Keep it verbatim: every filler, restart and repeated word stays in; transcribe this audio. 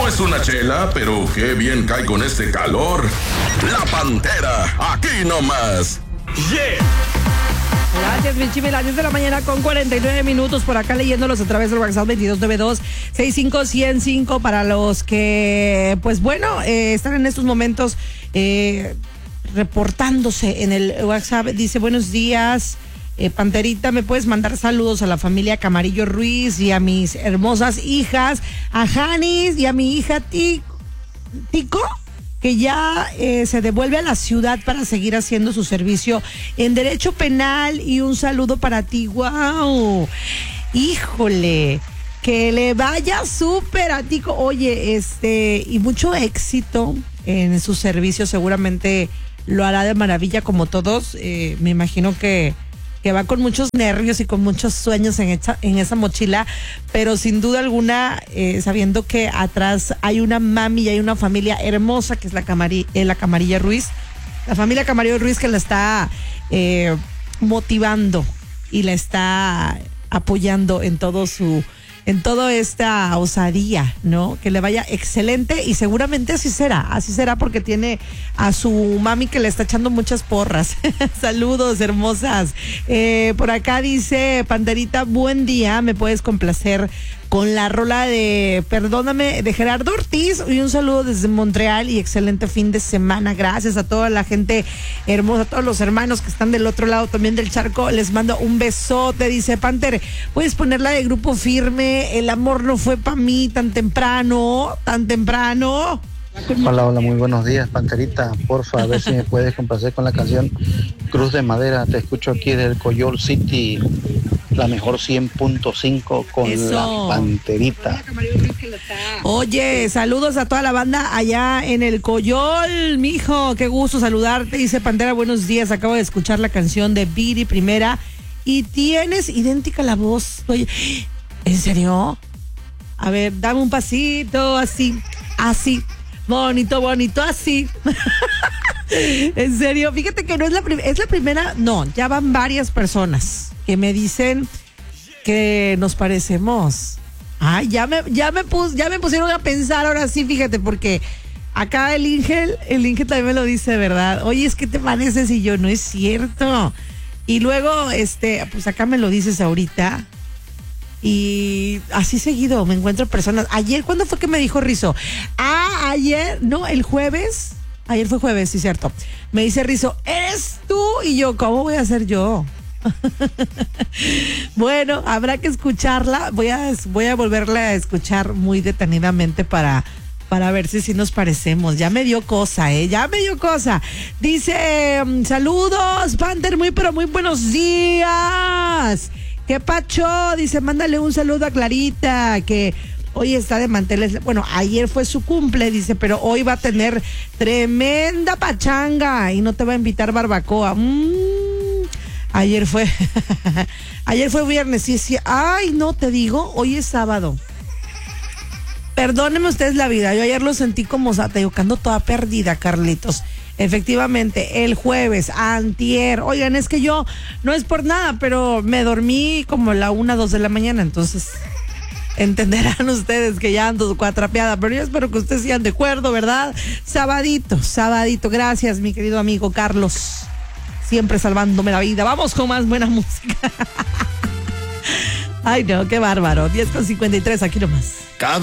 No es una chela, pero qué bien cae con este calor. La Pantera, aquí nomás. Yeah. Gracias, mi Chimi. Las diez de la mañana con cuarenta y nueve minutos. Por acá leyéndolos a través del WhatsApp veintidós noventa y dos, sesenta y cinco, ciento cinco. Para los que, pues bueno, eh, están en estos momentos eh, reportándose en el WhatsApp. Dice, buenos días, eh, Panterita, ¿me puedes mandar saludos a la familia Camarillo Ruiz y a mis hermosas hijas, a Janis y a mi hija Tico, Tico que ya eh, se devuelve a la ciudad para seguir haciendo su servicio en Derecho Penal? Y un saludo para ti. ¡Wow! ¡Híjole! Que le vaya súper a Tico. Oye, este, y mucho éxito en su servicio. Seguramente lo hará de maravilla como todos. Eh, me imagino que que va con muchos nervios y con muchos sueños en esa, en esa mochila, pero sin duda alguna, eh, sabiendo que atrás hay una mami y hay una familia hermosa que es la, Camari, eh, la Camarilla Ruiz, la familia Camarillo Ruiz, que la está eh, motivando y la está apoyando en todo su, en toda esta osadía, ¿no? Que le vaya excelente y seguramente así será, así será porque tiene a su mami que le está echando muchas porras. Saludos, hermosas. Eh, por acá dice, Panterita, buen día, ¿me puedes complacer con la rola de Perdóname de Gerardo Ortiz? Y un saludo desde Montreal y excelente fin de semana. Gracias a toda la gente hermosa, a todos los hermanos que están del otro lado también del charco. Les mando un besote. Dice Panter, ¿puedes ponerla de Grupo Firme? El amor no fue para mí tan temprano, tan temprano. Hola, hola, muy buenos días, Panterita. Porfa, a ver si me puedes complacer con la canción Cruz de Madera. Te escucho aquí del Coyol City, la mejor cien punto cinco con Eso. La Panterita. Oye, saludos a toda la banda allá en el Coyol, mijo, qué gusto saludarte. Dice Pantera, buenos días, acabo de escuchar la canción de Viri Primera y tienes idéntica la voz. Oye, ¿en serio? A ver, dame un pasito, así, así. Bonito, bonito, así. En serio, fíjate que no es la primera, es la primera, no, ya van varias personas que me dicen que nos parecemos. Ay, ya me, ya me pus, ya me pusieron a pensar ahora sí, fíjate, porque acá el Ingel, el Ingel también me lo dice, ¿verdad? Oye, es que te pareces, y yo, no es cierto. Y luego, este, pues acá me lo dices ahorita. Y así seguido me encuentro personas. Ayer, ¿cuándo fue que me dijo Rizo? Ah, ayer, no, el jueves. Ayer fue jueves, sí, cierto. Me dice Rizo, ¿eres tú? Y yo, ¿cómo voy a ser yo? Bueno, habrá que escucharla. Voy a, voy a volverla a escuchar muy detenidamente para, para ver si, si nos parecemos. Ya me dio cosa, ¿eh? Ya me dio cosa. Dice, saludos, Panther, muy, pero muy buenos días. ¿Qué pacho? Dice, mándale un saludo a Clarita, que hoy está de manteles. Bueno, ayer fue su cumple, dice, pero hoy va a tener tremenda pachanga y no te va a invitar barbacoa. Mm, ayer fue, ayer fue viernes, sí, sí. Ay, no, te digo, hoy es sábado. Perdónenme ustedes la vida, yo ayer lo sentí como satayocando toda perdida, Carlitos. Efectivamente, el jueves, antier, oigan, es que yo, no es por nada, pero me dormí como a la una, dos de la mañana, entonces entenderán ustedes que ya ando cuatrapeada, pero yo espero que ustedes sean de acuerdo, ¿verdad? Sabadito, sabadito, gracias mi querido amigo Carlos, siempre salvándome la vida. Vamos con más buena música. Ay no, qué bárbaro, diez con cincuenta y tres, aquí nomás. Cada